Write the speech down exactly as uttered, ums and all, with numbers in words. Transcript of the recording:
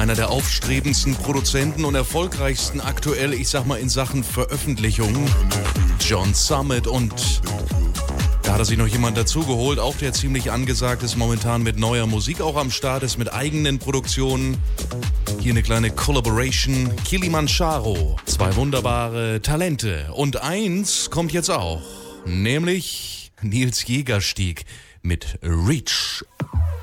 einer der aufstrebendsten Produzenten und erfolgreichsten aktuell, ich sag mal in Sachen Veröffentlichung, John Summit. Und da hat er sich noch jemand dazugeholt, auch der ziemlich angesagt ist momentan mit neuer Musik, auch am Start ist mit eigenen Produktionen. Hier eine kleine Collaboration, Kilimanjaro, zwei wunderbare Talente. Und eins kommt jetzt auch, nämlich Nils Jägerstieg mit Reach